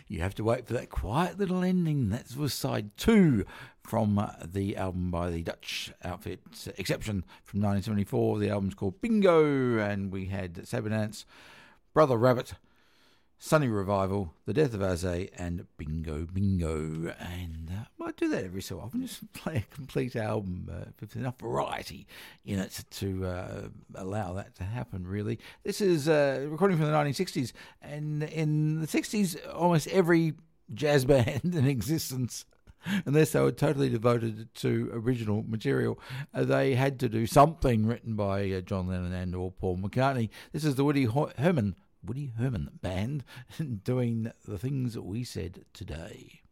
You have to wait for that quiet little ending. That was side 2 from the album by the Dutch outfit Exception from 1974. The album's called Bingo, and we had Saberdance, Brother Rabbit, Sunny Revival, The Death of Azay, and Bingo Bingo. And I do that every so often, just play a complete album with enough variety in it to allow that to happen, really. This is a recording from the 1960s, and in the 60s, almost every jazz band in existence, unless they were totally devoted to original material, they had to do something written by John Lennon and or Paul McCartney. This is the Woody Herman Band doing the things that we said today.